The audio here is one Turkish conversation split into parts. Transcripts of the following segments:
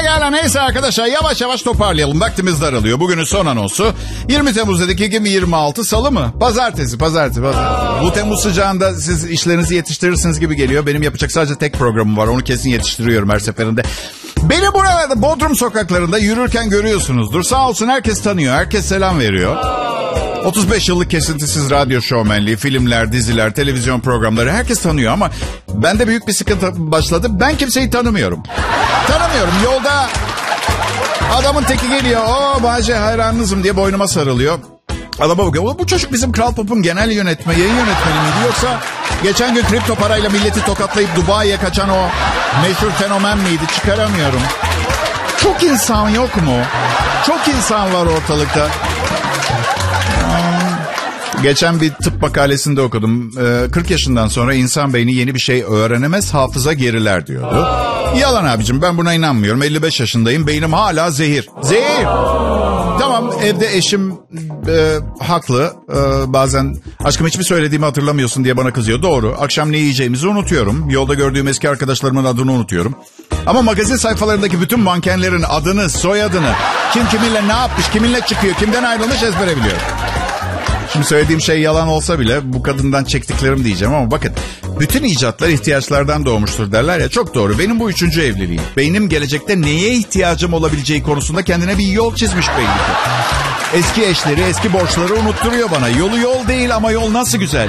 Pekala, neyse arkadaşlar, yavaş yavaş toparlayalım. Vaktimiz daralıyor. Bugünün son anonsu 20 Temmuz dedik, 2026 Salı mı? Pazartesi. Bu Temmuz sıcağında siz işlerinizi yetiştirirsiniz gibi geliyor. Benim yapacak sadece tek programım var. Onu kesin yetiştiriyorum her seferinde. Beni buralarda Bodrum sokaklarında yürürken görüyorsunuzdur. Sağ olsun herkes tanıyor. Herkes selam veriyor. 35 yıllık kesintisiz radyo şovmenliği, filmler, diziler, televizyon programları herkes tanıyor ama bende büyük bir sıkıntı başladı. Ben kimseyi tanımıyorum. Yolda adamın teki geliyor. "Oo Bahçe, hayranınızım" diye boynuma sarılıyor. Adama bakıyor. Bu çocuk bizim Kral Pop'un genel yayın yönetmeni miydi? Yoksa geçen gün kripto parayla milleti tokatlayıp Dubai'ye kaçan o meşhur fenomen miydi? Çıkaramıyorum. Çok insan yok mu? Çok insan var ortalıkta. Geçen bir tıp makalesinde okudum. 40 yaşından sonra insan beyni yeni bir şey öğrenemez, hafıza geriler diyordu. Yalan abicim, ben buna inanmıyorum. 55 yaşındayım, beynim hala zehir. Tamam, evde eşim haklı. Bazen aşkım hiçbir söylediğimi hatırlamıyorsun diye bana kızıyor. Doğru, akşam ne yiyeceğimizi unutuyorum. Yolda gördüğüm eski arkadaşlarımın adını unutuyorum. Ama magazin sayfalarındaki bütün mankenlerin adını, soyadını, kim kiminle ne yapmış, kiminle çıkıyor, kimden ayrılmış ezbere biliyorum. Şimdi söylediğim şey yalan olsa bile bu kadından çektiklerim diyeceğim ama bakın, bütün icatlar ihtiyaçlardan doğmuştur derler ya, çok doğru. Benim bu 3. evliliğim. Beynim gelecekte neye ihtiyacım olabileceği konusunda kendine bir yol çizmiş belli ki. Eski eşleri, eski borçları unutturuyor bana. Yolu yol değil ama yol nasıl güzel.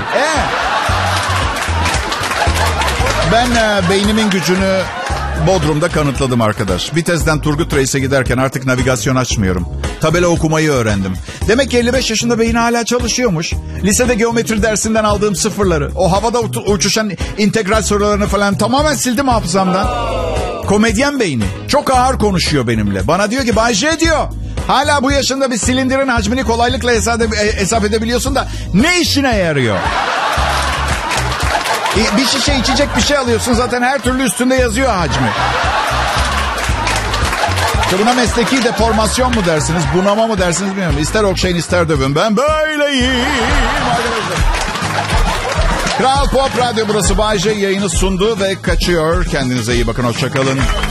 Ben beynimin gücünü Bodrum'da kanıtladım arkadaş. Vites'ten Turgut Reis'e giderken artık navigasyon açmıyorum. Tabela okumayı öğrendim. Demek ki 55 yaşında beyin hala çalışıyormuş. Lisede geometri dersinden aldığım sıfırları, o havada uçuşan integral sorularını falan tamamen sildim hafızamdan. Komedyen beyni. Çok ağır konuşuyor benimle. Bana diyor ki, Bayce diyor, hala bu yaşında bir silindirin hacmini kolaylıkla hesap edebiliyorsun da ne işine yarıyor? Bir şişe içecek bir şey alıyorsun, zaten her türlü üstünde yazıyor hacmi. İşte buna mesleki deformasyon mu dersiniz, bunama mı dersiniz bilmiyorum. İster okşayın ister dövün, ben böyleyim arkadaşlar. Kral Pop Radyo burası, Bay J yayını sundu ve kaçıyor. Kendinize iyi bakın, hoşçakalın.